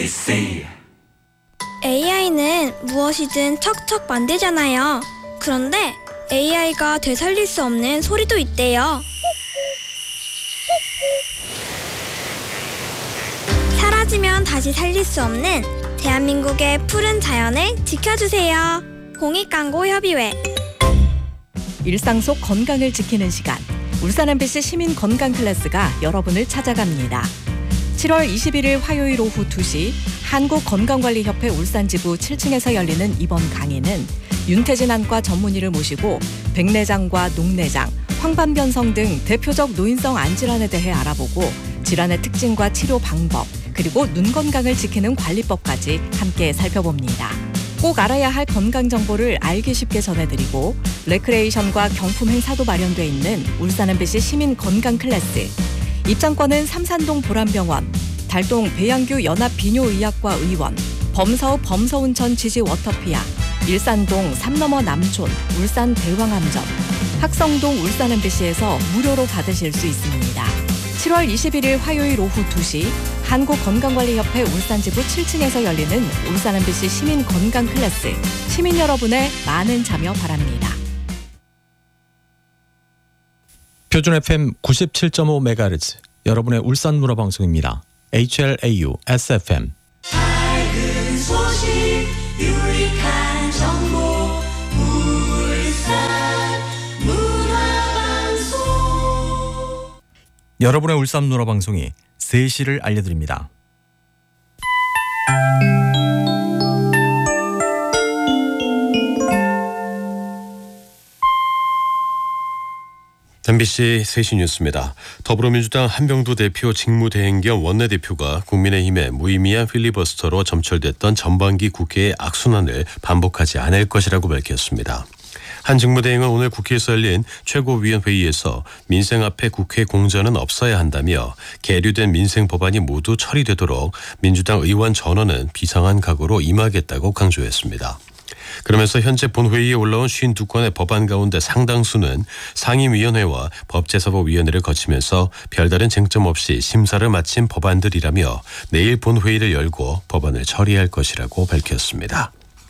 ABC. AI는 무엇이든 척척 만들잖아요. 그런데 AI가 되살릴 수 없는 소리도 있대요. 사라지면 다시 살릴 수 없는 대한민국의 푸른 자연을 지켜주세요. 공익광고협의회. 일상 속 건강을 지키는 시간. 울산 MBC 시민 건강 클래스가 여러분을 찾아갑니다. 7월 21일 화요일 오후 2시 한국건강관리협회 울산지부 7층에서 열리는 이번 강의는 윤태진 안과 전문의를 모시고 백내장과 녹내장, 황반변성 등 대표적 노인성 안질환에 대해 알아보고 질환의 특징과 치료 방법, 그리고 눈 건강을 지키는 관리법까지 함께 살펴봅니다. 꼭 알아야 할 건강 정보를 알기 쉽게 전해드리고 레크레이션과 경품 행사도 마련돼 있는 울산 MBC 시민 건강 클래스. 입장권은 삼산동 보람병원, 달동 배양규 연합비뇨의학과 의원, 범서읍 범서운천 지지 워터피아, 일산동 삼너머 남촌 울산 대왕암점, 학성동 울산 MBC에서 무료로 받으실 수 있습니다. 7월 21일 화요일 오후 2시 한국건강관리협회 울산지부 7층에서 열리는 울산 MBC 시민 건강 클래스. 시민 여러분의 많은 참여 바랍니다. 표준 FM 97.5MHz 여러분의 울산 문화방송입니다. HLAU SFM. 밝은 소식 유익한 정보 울산 문화방송. 여러분의 울산 문화방송이 3시를 알려드립니다. MBC 3시 뉴스입니다. 더불어민주당 한병두 대표 직무대행 겸 원내대표가 국민의힘의 무의미한 필리버스터로 점철됐던 전반기 국회의 악순환을 반복하지 않을 것이라고 밝혔습니다. 한 직무대행은 오늘 국회에서 열린 최고위원회의에서 민생 앞에 국회 공전은 없어야 한다며 계류된 민생 법안이 모두 처리되도록 민주당 의원 전원은 비상한 각오로 임하겠다고 강조했습니다. 그러면서 현재 본회의에 올라온 52건의 법안 가운데 상당수는 상임위원회와 법제사법위원회를 거치면서 별다른 쟁점 없이 심사를 마친 법안들이라며 내일 본회의를 열고 법안을 처리할 것이라고 밝혔습니다.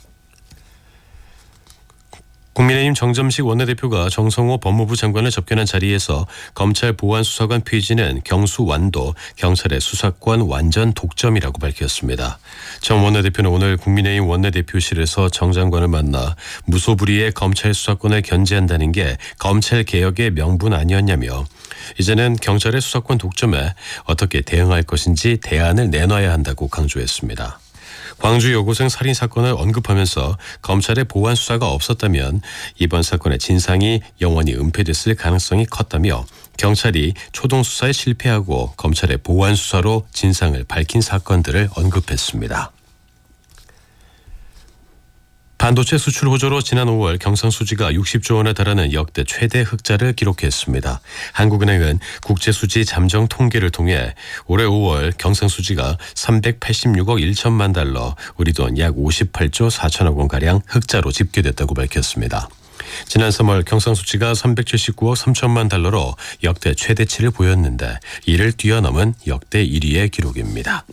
국민의힘 정점식 원내대표가 정성호 법무부 장관을 접견한 자리에서 검찰 보안수사관 폐지는 경수완도, 경찰의 수사권 완전 독점이라고 밝혔습니다. 정 원내대표는 오늘 국민의힘 원내대표실에서 정 장관을 만나 무소불위의 검찰 수사권을 견제한다는 게 검찰개혁의 명분 아니었냐며 이제는 경찰의 수사권 독점에 어떻게 대응할 것인지 대안을 내놔야 한다고 강조했습니다. 광주 여고생 살인 사건을 언급하면서 검찰의 보안 수사가 없었다면 이번 사건의 진상이 영원히 은폐됐을 가능성이 컸다며 경찰이 초동 수사에 실패하고 검찰의 보안 수사로 진상을 밝힌 사건들을 언급했습니다. 반도체 수출 호조로 지난 5월 경상수지가 60조 원에 달하는 역대 최대 흑자를 기록했습니다. 한국은행은 국제수지 잠정 통계를 통해 올해 5월 경상수지가 386억 1천만 달러, 우리 돈 약 58조 4천억 원가량 흑자로 집계됐다고 밝혔습니다. 지난 3월 경상수지가 379억 3천만 달러로 역대 최대치를 보였는데 이를 뛰어넘은 역대 1위의 기록입니다.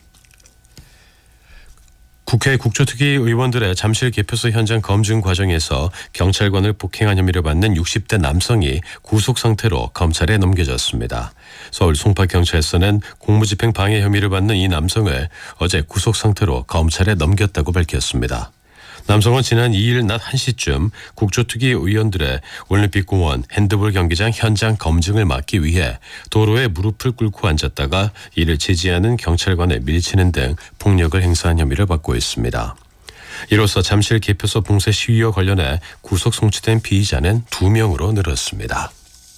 국회 국조특위 의원들의 잠실 개표소 현장 검증 과정에서 경찰관을 폭행한 혐의를 받는 60대 남성이 구속 상태로 검찰에 넘겨졌습니다. 서울 송파경찰서는 공무집행 방해 혐의를 받는 이 남성을 어제 구속 상태로 검찰에 넘겼다고 밝혔습니다. 남성은 지난 2일 낮 1시쯤 국조특위 의원들의 올림픽공원 핸드볼 경기장 현장 검증을 막기 위해 도로에 무릎을 꿇고 앉았다가 이를 제지하는 경찰관에 밀치는 등 폭력을 행사한 혐의를 받고 있습니다. 이로써 잠실 개표소 봉쇄 시위와 관련해 구속 송치된 피의자는 2명으로 늘었습니다.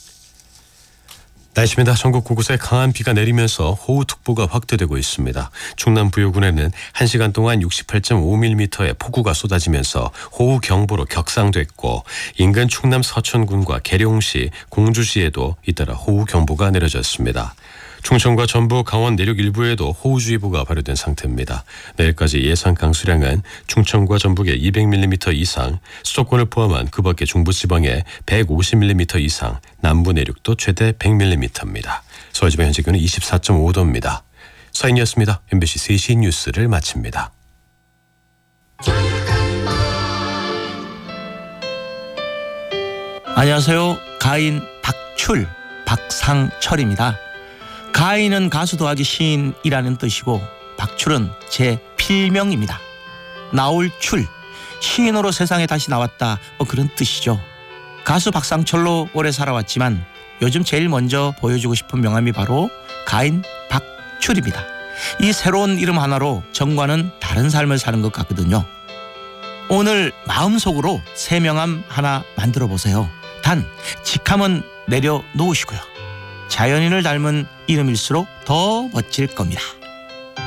날씨입니다. 전국 곳곳에 강한 비가 내리면서 호우특보가 확대되고 있습니다. 충남 부여군에는 1시간 동안 68.5mm의 폭우가 쏟아지면서 호우경보로 격상됐고 인근 충남 서천군과 계룡시, 공주시에도 잇따라 호우경보가 내려졌습니다. 충청과 전북, 강원 내륙 일부에도 호우주의보가 발효된 상태입니다. 내일까지 예상 강수량은 충청과 전북에 200mm 이상, 수도권을 포함한 그 밖의 중부지방에 150mm 이상, 남부 내륙도 최대 100mm입니다. 서울지방 현재 기온은 24.5도입니다. 서인이었습니다. MBC 3시 뉴스를 마칩니다. 안녕하세요. 가인 박출, 박상철입니다. 가인은 가수 더하기 시인이라는 뜻이고 박출은 제 필명입니다. 나올 출, 시인으로 세상에 다시 나왔다, 그런 뜻이죠. 가수 박상철로 오래 살아왔지만 요즘 제일 먼저 보여주고 싶은 명함이 바로 가인 박출입니다. 이 새로운 이름 하나로 전과는 다른 삶을 사는 것 같거든요. 오늘 마음속으로 새 명함 하나 만들어 보세요. 단 직함은 내려놓으시고요. 자연인을 닮은 이름일수록 더 멋질 겁니다.